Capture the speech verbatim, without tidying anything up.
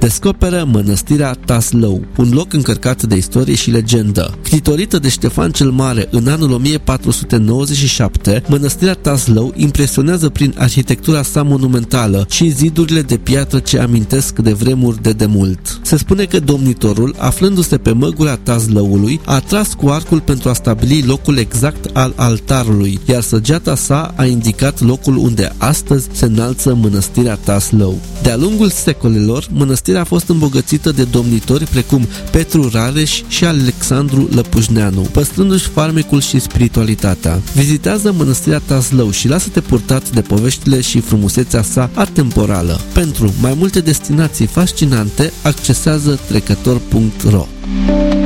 descoperă mănăstirea Taslău, un loc încărcat de istorie și legendă. Ctitorită de Ștefan cel Mare în anul o mie patru sute nouăzeci și șapte, mănăstirea Taslău impresionează prin arhitectura sa monumentală și zidurile de piatră ce amintesc de vremuri de demult. Se spune că domnitorul, aflându-se pe măgura Taslăului, a tras cu arcul pentru a stabili locul exact al altarului, iar săgeata sa a indicat locul unde astăzi se înalță mănăstirea Taslău. De-a lungul secolelor, mănăstirea a fost îmbogățită de domnitori precum Petru Rareș și Alexandru Lăpușneanu, păstrându-și farmecul și spiritualitatea. Vizitează mănăstirea Taslău și lasă-te purtat de poveștile și frumusețea sa atemporală. Pentru mai multe destinații fascinante, accesează trecător punct ro.